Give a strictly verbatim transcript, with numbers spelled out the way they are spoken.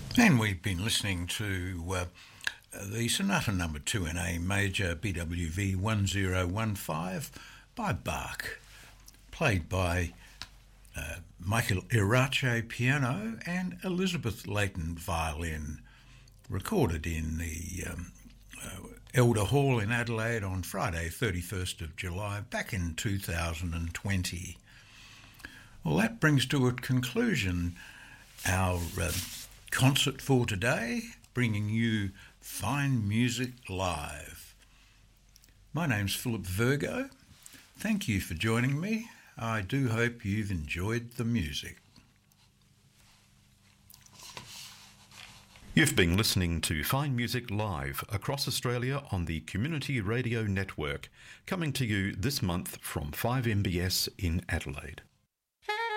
And we've been listening to uh, the Sonata Number Two in A Major, B W V one zero one five by Bach, played by uh, Michael Irache piano and Elizabeth Layton violin, recorded in the um, uh, Elder Hall in Adelaide on Friday, thirty-first of July, back in two thousand twenty. Well, that brings to a conclusion our uh, concert for today, bringing you fine music live. My name's Philip Virgo. Thank you for joining me. I do hope you've enjoyed the music. You've been listening to Fine Music Live across Australia on the Community Radio Network, coming to you this month from five M B S in Adelaide.